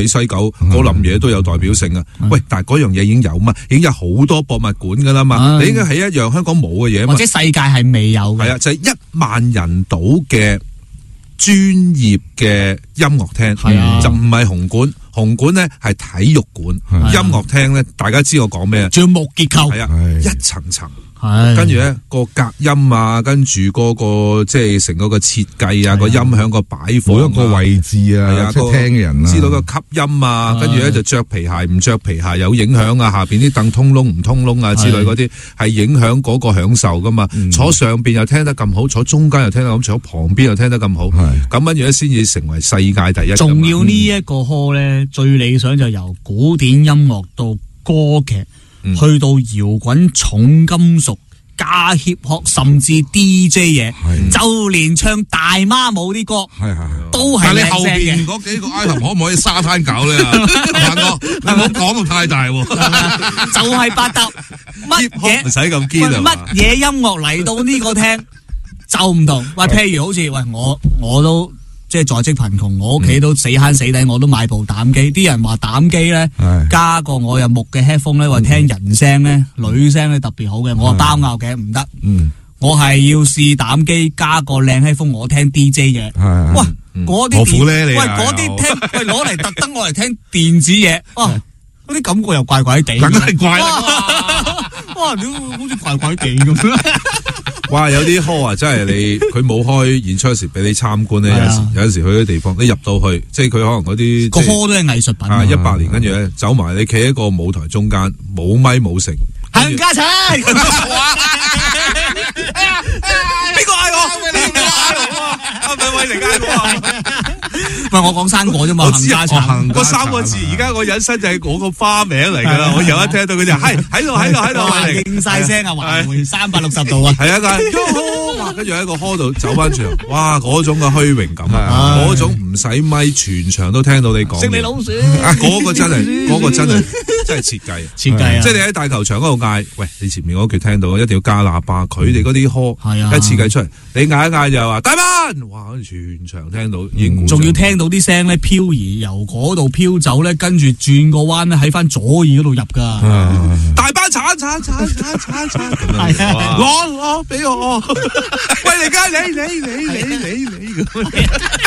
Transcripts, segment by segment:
你西九嗰冧嘢都有代表性啊！喂，但係嗰樣嘢已經有嘛，已經有好多博物館噶啦嘛，你應該係一樣香港冇嘅嘢嘛， 或者世界係未有嘅。 係啊，就係1萬人到嘅專業嘅音樂廳，就唔係紅館。紅館咧係體育館，音樂廳咧大家知我講咩啊？ 仲有木結構， 係啊，一層層。跟住咧個隔音啊，跟住嗰個即係成個設計啊，個音響個擺放， 每一個位置啊，即係聽嘅人啊， 知道個吸音啊，跟住咧就着皮鞋唔着皮鞋有影響啊，下邊啲凳通窿唔通窿啊之類嗰啲係影響嗰個享受噶嘛。坐上邊又聽得咁好，坐中間又聽得咁，坐旁邊又聽得咁好，咁跟住咧先至成為世界第一。 仲要呢一個 hall 咧，最理想就由古典音樂到歌劇。去到搖滾重金屬加 hip hop 甚至 DJ 嘢，就連唱大媽舞啲歌，都係靚聲嘅。但你後邊嗰幾個 item 可唔可以沙灘搞咧？大哥，你唔好講到太大喎。 就係百搭，乜嘢唔使咁堅啊！ 乜嘢音樂嚟到呢個廳就唔同。喂，譬如好似我都。即係在職貧窮，我屋企都死慳死抵，我都買部膽機。啲人話膽機咧，加個我有木嘅 headphone 咧，話聽人聲咧、女聲咧特別好嘅。我話包拗嘅唔得，我係要試膽機加個靚 headphone，我聽 DJ 嘅。哇，嗰啲嗰啲聽，喂攞嚟特登我嚟聽電子嘢，哇，嗰啲感覺又怪怪地， 梗係怪啦， 哇，屌，好似怪怪地咁。 哇！有啲 hall 啊，真係佢冇開演出時俾你參觀咧，有陣時去啲地方，你入到去，即係佢可能嗰啲個 hall 都係藝術品啊 ！100年跟住咧走埋，你企喺個舞台中間，冇咪冇成， 冚家鏟，邊個嗌我？邊個嗌我？阿偉偉嚟嗌我。唔係我講生果啫嘛，冚家鏟嗰3個字，而家我引申就係我個花名嚟㗎啦。我有一聽到佢就係喺度， 應晒聲啊，環迴360度啊， 係啊，跟住喺個 hall 度走翻場，哇！嗰種嘅虛榮感，嗰種唔使咪，全場都聽到你講。 食你老鼠， 嗰個真係設計， 啊！ 即係你喺大球場嗰度嗌，喂，你前面嗰句聽到，一定要加喇叭。佢哋嗰啲 hall 一設計出嚟，你嗌一嗌就話大班，哇！全場聽到， 仲要聽到啲聲咧漂移由嗰度飄走咧，跟住轉個彎咧喺翻左耳嗰度入噶。 大班鏟，係啊！攞俾我，喂，你家你咁。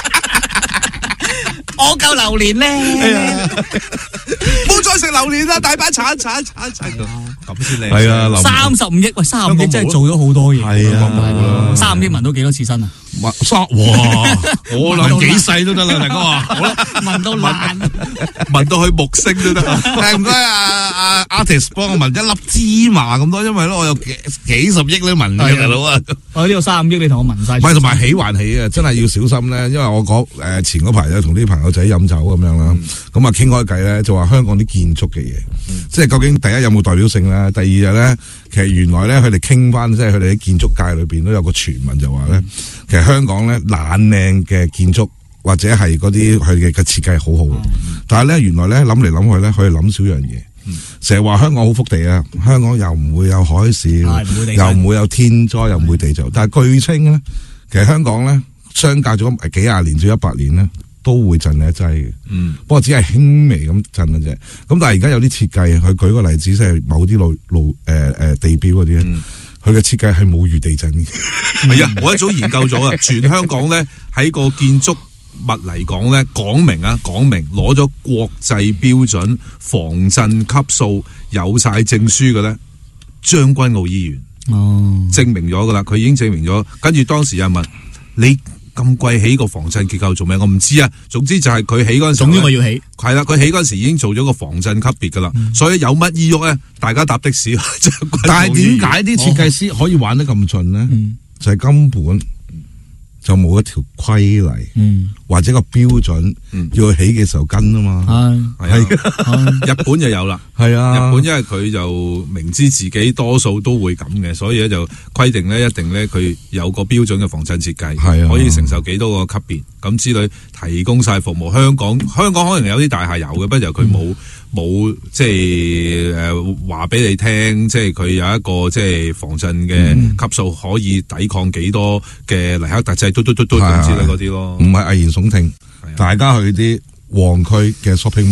我夠榴蓮咧， 冇再食榴蓮啦！大班鏟咁先靚。 係啊 ，35億，喂，35億真係做咗好多嘢。 係啊 ，35億聞到幾多次身啊？ 哇！我諗幾世都得啦，大哥啊！ 聞到爛， 聞到去木星都得。 唔該啊 artist 幫我聞一粒芝麻咁多，因為咧我有幾十億咧聞嘅大佬啊！ 我呢度35億，你同我聞晒。 唔係，同埋起還起啊！真係要小心咧，因為我講前嗰排咧同啲朋友仔飲酒咁樣啦，咁啊傾開偈咧就話香港啲建築嘅嘢，即係究竟第一有冇代表性咧？第二日咧，其實原來咧佢哋傾翻，即係佢哋喺建築界裏邊都有個傳聞就話咧，其實香港咧懶靚嘅建築或者係嗰啲佢嘅設計好好，但係咧原來咧諗嚟諗去咧，佢哋諗少樣嘢，成日話香港好福地啊，香港又唔會有海嘯，又唔會有天災，又唔會地震，但係據稱咧，其實香港咧相隔咗幾廿年至100年咧，都會震一劑嘅，不過只係輕微咁震嘅啫。咁但係而家有啲設計，佢舉個例子，即係某啲路地標嗰啲咧，佢嘅設計係冇預地震嘅。 係啊，我一早研究咗啊，全香港咧喺個建築物嚟講咧，講明攞咗國際標準防震級數，有晒證書嘅咧，將軍澳醫院證明咗噶啦，佢已經證明咗。跟住當時有人問你，咁貴起個防震結構做咩？我唔知啊。總之就係佢起嗰陣時， 總之我要起。 係啦，佢起嗰陣時已經做咗個防震級別噶啦，所以有乜依喐咧，大家搭的士。 但係點解啲設計師可以玩得咁盡咧？就係根本就冇一條規例，或者個標準要起嘅時候跟啊嘛。係日本就有啦。 係啊， 日本因為佢就明知自己多數都會咁嘅，所以咧就規定咧一定咧佢有個標準嘅防震設計，可以承受幾多個級別咁之類，提供晒服務。香港可能有啲大廈有嘅，不過由佢冇即係話俾你聽，即係佢有一個即係防震嘅級數可以抵抗幾多嘅黎克特制嘟咁之類嗰啲咯。 唔係危言聳聽，大家去啲旺區嘅 shopping